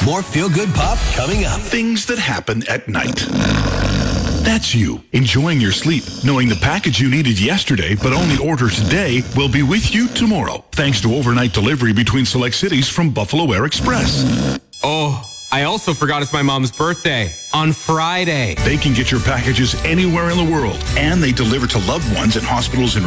More feel-good pop coming up. Things that happen at night. That's you, enjoying your sleep, knowing the package you needed yesterday but only ordered today will be with you tomorrow, thanks to overnight delivery between select cities from Buffalo Air Express. Oh, I also forgot it's my mom's birthday on Friday. They can get your packages anywhere in the world, and they deliver to loved ones in hospitals and